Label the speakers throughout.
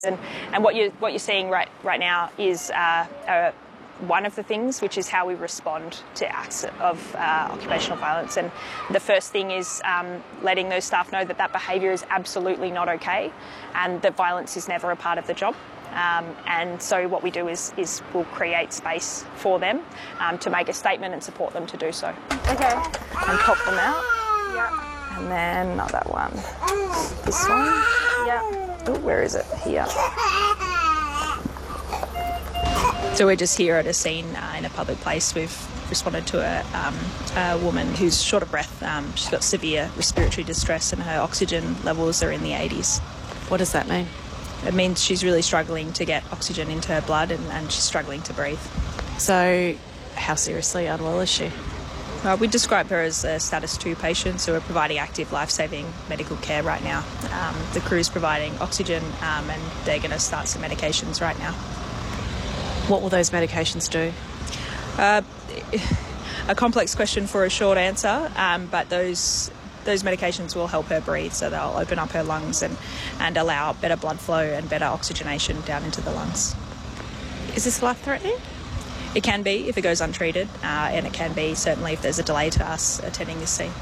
Speaker 1: And what you're seeing right now is one of the things, which is how we respond to acts of occupational violence. And the first thing is letting those staff know that that behaviour is absolutely not okay, and that violence is never a part of the job. And so what we do is we'll create space for them to make a statement and support them to do so.
Speaker 2: Okay.
Speaker 1: And pop them out.
Speaker 2: Yeah.
Speaker 1: And then another one. This one.
Speaker 2: Yeah.
Speaker 1: Oh, where is it? Here. So we're just here at a scene in a public place. We've responded to a woman who's short of breath. She's got severe respiratory distress and her oxygen levels are in the 80s.
Speaker 3: What does that mean?
Speaker 1: It means she's really struggling to get oxygen into her blood and she's struggling to breathe.
Speaker 3: So how seriously unwell is she?
Speaker 1: We describe her as a status 2 patient, so we're providing active life-saving medical care right now. The crew's providing oxygen and they're going to start some medications right now.
Speaker 3: What will those medications do?
Speaker 1: A complex question for a short answer, but those medications will help her breathe, so they'll open up her lungs and allow better blood flow and better oxygenation down into the lungs.
Speaker 3: Is this life-threatening?
Speaker 1: It can be if it goes untreated, and it can be certainly if there's a delay to us attending this scene.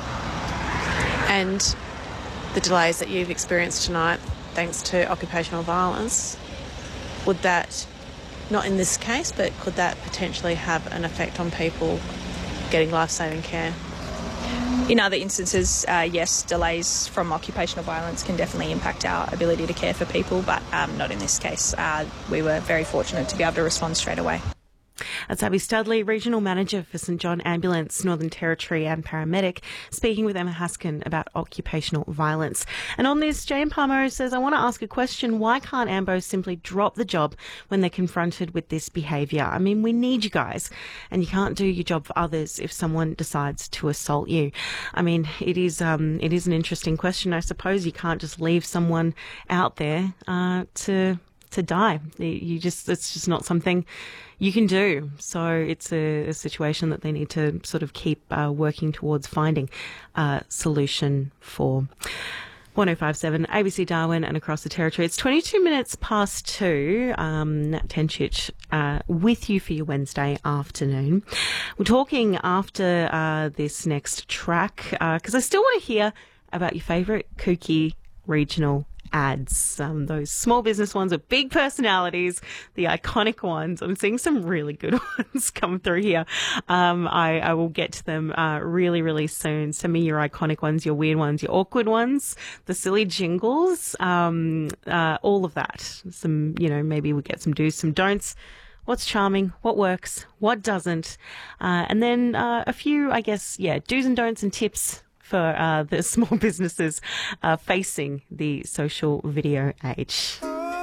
Speaker 3: And the delays that you've experienced tonight, thanks to occupational violence, would that, not in this case, but could that potentially have an effect on people getting life-saving care?
Speaker 1: In other instances, yes, delays from occupational violence can definitely impact our ability to care for people, but not in this case. We were very fortunate to be able to respond straight away.
Speaker 4: That's Abby Studley, Regional Manager for St John Ambulance, Northern Territory and paramedic, speaking with Emma Haskin about occupational violence. And on this, Jane Palmer says, I want to ask a question. Why can't AMBO simply drop the job when they're confronted with this behaviour? I mean, we need you guys, and you can't do your job for others if someone decides to assault you. I mean, it is an interesting question. I suppose you can't just leave someone out there to die. It's just not something you can do. So it's a situation that they need to sort of keep working towards finding a solution for. 1057 ABC Darwin and across the territory. It's 22 minutes past 2. Nat Tenchich with you for your Wednesday afternoon. We're talking after this next track because I still want to hear about your favourite kooky regional ads, those small business ones with big personalities, the iconic ones. I'm seeing some really good ones come through here. I will get to them really, really soon. Send me your iconic ones, your weird ones, your awkward ones, the silly jingles, all of that. Some, maybe we get some do's, some don'ts. What's charming, what works, what doesn't, and then a few, I guess, do's and don'ts and tips for the small businesses facing the social video age.